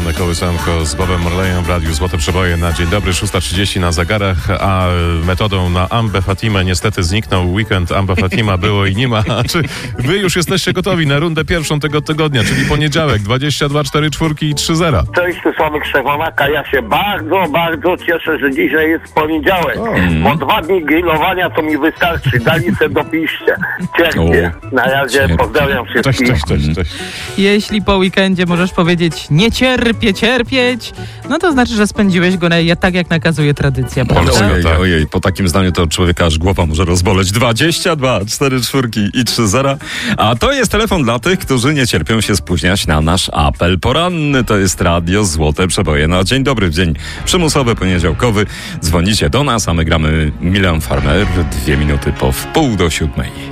poranny kołysanko z Bobem Marleyem w Radiu Złote Przeboje na dzień dobry, 6:30 na zegarach, a metodą na Ambę Fatimę niestety zniknął weekend. Amba Fatima było i nie ma. Czy wy już jesteście gotowi na rundę pierwszą tego tygodnia, czyli poniedziałek, 22, 4 czwórki i 3-0? Cześć, tu Sławek Szczepanaka. Ja się bardzo cieszę, że dzisiaj jest poniedziałek. Bo 2 dni grillowania to mi wystarczy. Dali se dopiszcie. Cierpię. Na razie pozdrawiam wszystkich. Cześć. Jeśli po weekendzie możesz powiedzieć nie cierpię cierpieć, no to znaczy, że spędziłeś go tak, jak nakazuje tradycja. Ojej, po takim zdaniu to człowieka aż głowa może rozboleć. 22, 4 czwórki i 3-0. A to jest telefon dla tych, którzy nie cierpią się spóźniać na nasz apel poranny. To jest Radio Złote Przeboje. No, dzień dobry, w dzień przymusowy, poniedziałkowy. Dzwonicie do nas, a my gramy Milion Farmer 2 minuty po 6:30.